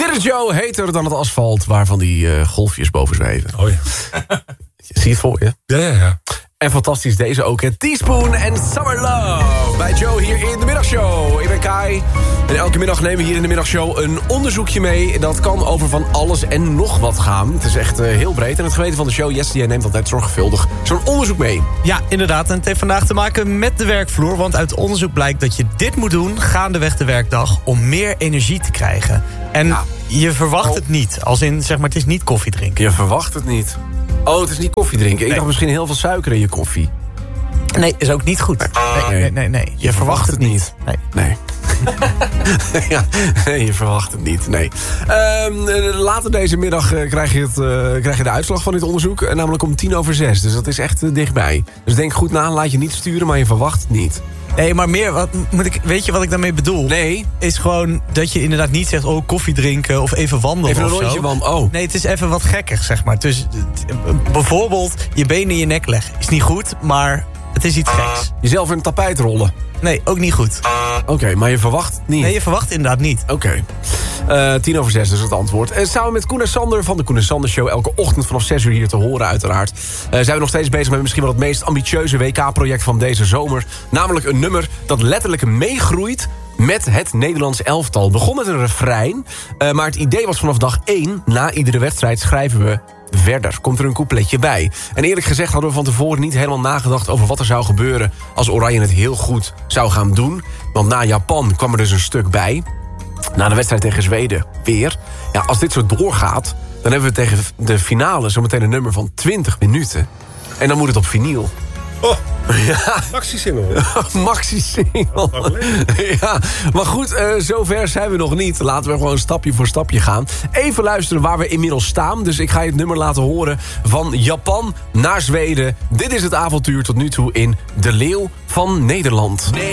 Dit is Joe, heter dan het asfalt, waarvan die golfjes boven zweven. Oh ja. Zie je het voor je? Ja. En fantastisch deze ook, hè? Teaspoon en Summer Love. Bij Joe hier in de middagshow. Ik ben Kai. En elke middag nemen we hier in de middagshow een onderzoekje mee. Dat kan over van alles en nog wat gaan. Het is echt heel breed. En het geweten van de show, Jesse, jij neemt altijd zorgvuldig zo'n onderzoek mee. Ja, inderdaad. En het heeft vandaag te maken met de werkvloer. Want uit onderzoek blijkt dat je dit moet doen gaandeweg de werkdag om meer energie te krijgen. En je verwacht het niet. Als in, zeg maar, het is niet koffie drinken. Je verwacht het niet. Oh, het is niet koffie drinken. Ik dacht misschien heel veel suiker in je koffie. Nee, is ook niet goed. Nee. Je verwacht het niet. Nee. Ja, nee, je verwacht het niet. Nee. Later deze middag krijg je de uitslag van dit onderzoek. Namelijk om 5:10. Dus dat is echt dichtbij. Dus denk goed na, laat je niet sturen, maar je verwacht het niet. Nee, maar meer, weet je wat ik daarmee bedoel? Nee. Is gewoon dat je inderdaad niet zegt, koffie drinken of even wandelen. Even een of rondje zo. wandelen, Nee, het is even wat gekkig, zeg maar. Dus bijvoorbeeld je benen in je nek leggen. Is niet goed, maar het is iets geks. Jezelf in een tapijt rollen. Nee, ook niet goed. Oké, maar je verwacht het niet. Nee, je verwacht inderdaad niet. Oké. 5:10 is het antwoord. Samen met Koen en Sander van de Koen en Sander Show... elke ochtend vanaf 6 uur hier te horen uiteraard... zijn we nog steeds bezig met misschien wel het meest ambitieuze WK-project van deze zomer. Namelijk een nummer dat letterlijk meegroeit met het Nederlands elftal. Het begon met een refrein, maar het idee was vanaf dag 1... na iedere wedstrijd schrijven we verder. Komt er een coupletje bij. En eerlijk gezegd hadden we van tevoren niet helemaal nagedacht... over wat er zou gebeuren als Oranje het heel goed zou gaan doen. Want na Japan kwam er dus een stuk bij... Na de wedstrijd tegen Zweden weer. Ja, als dit zo doorgaat, dan hebben we tegen de finale zometeen een nummer van 20 minuten. En dan moet het op vinyl. Oh, ja. maxi-single. Maxi-single. Ja, maar goed, zover zijn we nog niet. Laten we gewoon stapje voor stapje gaan. Even luisteren waar we inmiddels staan. Dus ik ga je het nummer laten horen van Japan naar Zweden. Dit is het avontuur tot nu toe in De Leeuw van Nederland.